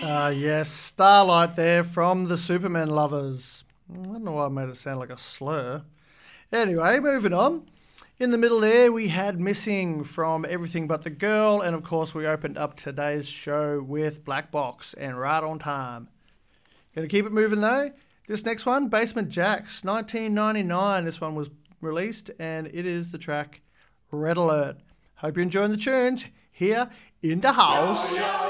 Yes, Starlight there from the Superman Lovers. I don't know why I made it sound like a slur. Anyway, moving on. In the middle there, we had Missing from Everything But the Girl, and of course we opened up today's show with Black Box and Right on Time. Going to keep it moving though. This next one, Basement Jaxx, 1999. This one was released, and it is the track Red Alert. Hope you're enjoying the tunes here in the house.